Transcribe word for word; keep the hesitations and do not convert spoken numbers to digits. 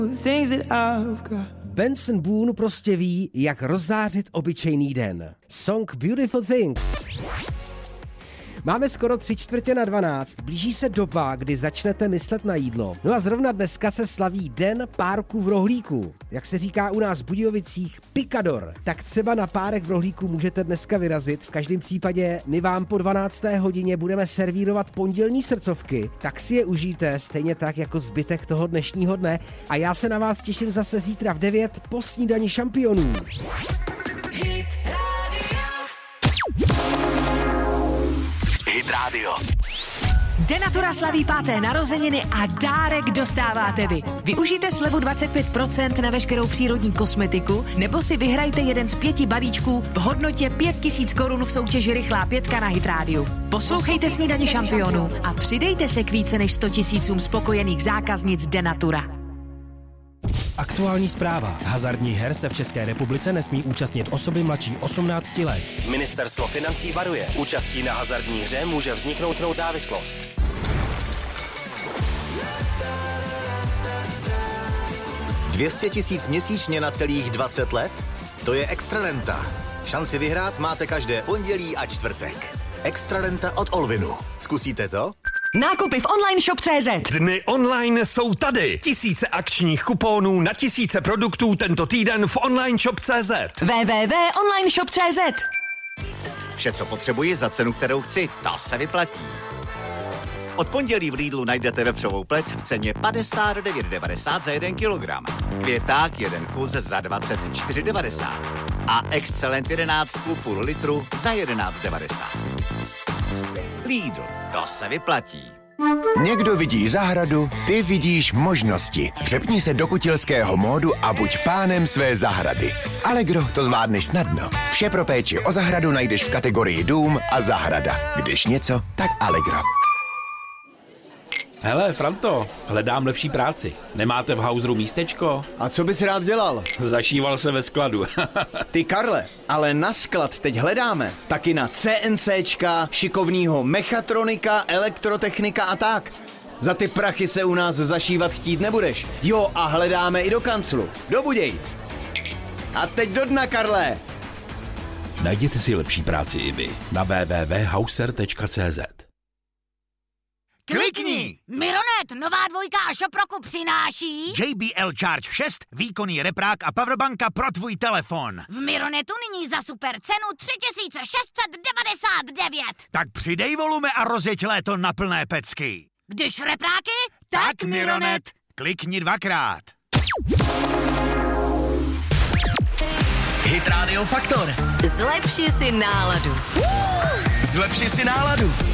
Benson Boone prostě ví, jak rozzářit obyčejný den. Song Beautiful Things. Máme skoro tři čtvrtě na dvanáct, blíží se doba, kdy začnete myslet na jídlo. No a zrovna dneska se slaví Den párku v rohlíku. Jak se říká u nás v Budějovicích, pikador. Tak třeba na párek v rohlíku můžete dneska vyrazit. V každém případě my vám po dvanácté hodině budeme servírovat pondělní srdcovky, tak si je užijte stejně tak jako zbytek toho dnešního dne. A já se na vás těším zase zítra v devět po snídani šampionů. Hit Radio. Denatura slaví páté narozeniny a dárek dostáváte vy. Využijte slevu dvacet pět procent na veškerou přírodní kosmetiku nebo si vyhrajte jeden z pěti balíčků v hodnotě pět tisíc korun v soutěži Rychlá pětka na Hit Radio. Poslouchejte Snídani šampionů a přidejte se k více než sto tisícům spokojených zákaznic Denatura. Aktuální zpráva. Hazardních her se v České republice nesmí účastnit osoby mladší osmnácti let. Ministerstvo financí varuje. Účastí na hazardní hře může vzniknout závislost. dvě stě tisíc měsíčně na celých dvacet let? To je extra renta. Šanci vyhrát máte každé pondělí a čtvrtek. Extra renta od Olvinu. Zkusíte to? Nákupy v online shop tečka cé zet. Dny online jsou tady. Tisíce akčních kuponů na tisíce produktů tento týden v online shop tečka cé zet. w w w tečka online shop tečka cé zet. Vše, co potřebuji za cenu, kterou chci, ta se vyplatí. Od pondělí v Lidlu najdete vepřovou plec v ceně padesát devět devadesát za jeden kilogram. Květák jeden kus za dvacet čtyři devadesát. A Excellent jedenáct půl litru za jedenáct devadesát. Lidl, to se vyplatí. Někdo vidí zahradu, ty vidíš možnosti. Přepni se do kutilského módu a buď pánem své zahrady. S Allegro to zvládneš snadno. Vše pro péči o zahradu najdeš v kategorii dům a zahrada. Když něco, tak Allegro. Hele, Franto, hledám lepší práci. Nemáte v Hauseru místečko? A co bys rád dělal? Zašíval se ve skladu. Ty Karle, ale na sklad teď hledáme. Taky na CNCčka, šikovnýho mechatronika, elektrotechnika a tak. Za ty prachy se u nás zašívat chtít nebudeš. Jo, a hledáme i do kanclu. Do Budějic. A teď do dna, Karle. Najděte si lepší práci i vy na w w w tečka hauser tečka cé zet. Klikni! Mironet, nová dvojka a Shop roku přináší J B L Charge šest, výkonný reprák a powerbanka pro tvůj telefon. v Mironetu nyní za super cenu tři tisíce šest set devadesát devět. Tak přidej volume a rozjeď léto na plné pecky. Když repráky, tak, Tak Mironet. Klikni dvakrát. Hit Radio Faktor. Zlepši si náladu. Zlepši si náladu.